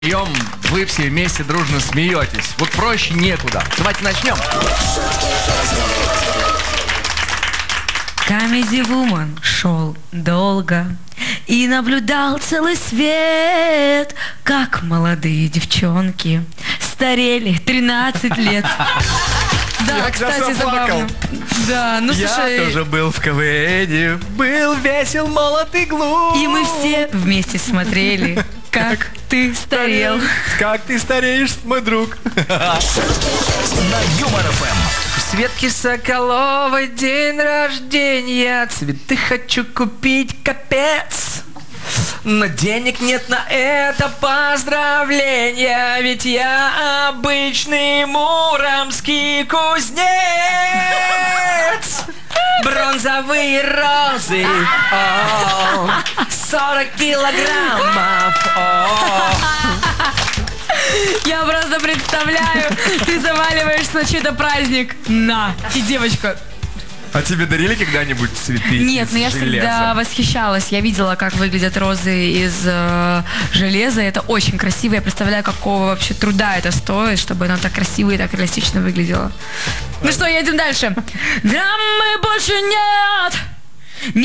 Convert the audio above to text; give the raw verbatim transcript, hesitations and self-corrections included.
Прием, вы все вместе дружно смеетесь. Вот проще некуда. Давайте начнем. Comedy Woman шел долго и наблюдал целый свет, как молодые девчонки старели тринадцать лет. Да, кстати, забавно. Да, ну слушай. Я тоже был в КВНе, был весел, молод и глуп. И мы все вместе смотрели, как ты старел. Как ты стареешь, мой друг. На Юмор эф эм. Светки Соколовой день рождения. Цветы хочу купить, капец. Но денег нет на это поздравление. Ведь я обычный муромский кузнец. Бронзовые розы, о, сорок килограммов, о. Я просто представляю, ты заваливаешься на чей-то праздник. На, и девочка. А тебе дарили когда-нибудь цветы? Нет, из но я железа? всегда восхищалась. Я видела, как выглядят розы из э, железа. Это очень красиво. Я представляю, какого вообще труда это стоит, чтобы оно так красиво и так реалистично выглядело. Ну что, едем дальше. Драмы больше нет.